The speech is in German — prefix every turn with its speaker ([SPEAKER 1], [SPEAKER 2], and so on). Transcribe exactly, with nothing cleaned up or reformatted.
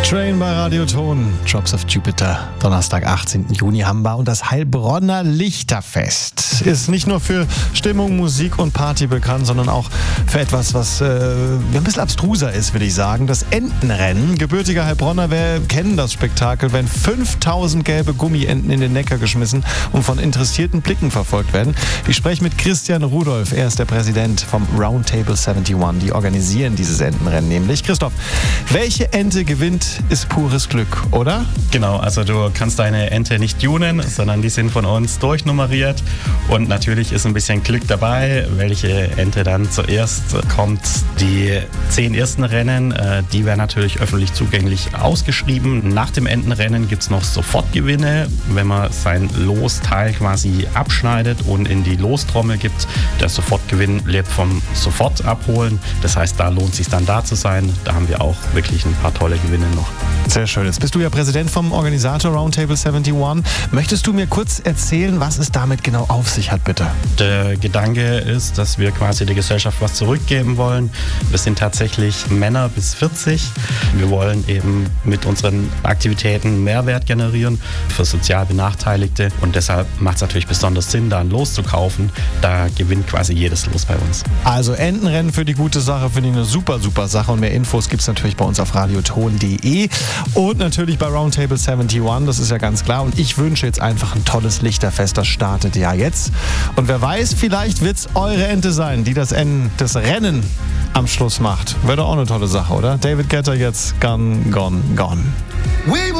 [SPEAKER 1] Train bei Radioton, Drops of Jupiter, Donnerstag, achtzehnten Juni haben wir und das Heilbronner Lichterfest ist nicht nur für Stimmung, Musik und Party bekannt, sondern auch für etwas, was äh, ein bisschen abstruser ist, würde ich sagen. Das Entenrennen. Gebürtige Heilbronner wir kennen das Spektakel, wenn fünftausend gelbe Gummienten in den Neckar geschmissen und von interessierten Blicken verfolgt werden. Ich spreche mit Christian Rudolph, er ist der Präsident vom Roundtable einundsiebzig, die organisieren dieses Entenrennen nämlich. Christoph, welche Ente gewinnt, ist pures Glück, oder?
[SPEAKER 2] Genau, also du kannst deine Ente nicht tunen, sondern die sind von uns durchnummeriert und natürlich ist ein bisschen Glück dabei, welche Ente dann zuerst kommt. Die zehn ersten Rennen, die werden natürlich öffentlich zugänglich ausgeschrieben. Nach dem Entenrennen gibt es noch Sofortgewinne, wenn man sein Losteil quasi abschneidet und in die Lostrommel gibt. Der Sofortgewinn lebt vom Sofort abholen. Das heißt, da lohnt es sich dann da zu sein. Da haben wir auch wirklich ein paar tolle Gewinne noch.
[SPEAKER 1] Sehr schön. Jetzt bist du ja Präsident vom Organisator Roundtable einundsiebzig. Möchtest du mir kurz erzählen, was es damit genau auf sich hat, bitte?
[SPEAKER 2] Der Gedanke ist, dass wir quasi der Gesellschaft was zurückgeben wollen. Wir sind tatsächlich Männer bis vierzig. Wir wollen eben mit unseren Aktivitäten Mehrwert generieren für sozial Benachteiligte und deshalb macht es natürlich besonders Sinn, da ein Los zu kaufen. Da gewinnt quasi jedes Los bei uns.
[SPEAKER 1] Also Entenrennen für die gute Sache, finde ich eine super, super Sache und mehr Infos gibt es natürlich bei uns auf radioton punkt de und natürlich bei Roundtable einundsiebzig, das ist ja ganz klar. Und ich wünsche jetzt einfach ein tolles Lichterfest, das startet ja jetzt. Und wer weiß, vielleicht wird es eure Ente sein, die das, N- das Rennen am Schluss macht. Wäre doch auch eine tolle Sache, oder? David Guetta jetzt, Gone, Gone, Gone.